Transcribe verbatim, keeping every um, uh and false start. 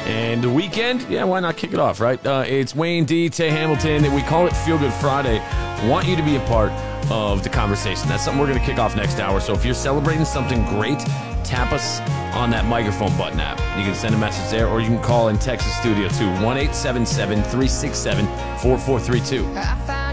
And the weekend, yeah, why not kick it off, right? Uh, it's Wayne D, Tay Hamilton. We call it Feel Good Friday. Want you to be a part of the conversation. That's something we're going to kick off next hour. So if you're celebrating something great, tap us on that microphone button app. You can send a message there, or you can call and text the studio to one eight seven seven, three six seven, four four three two.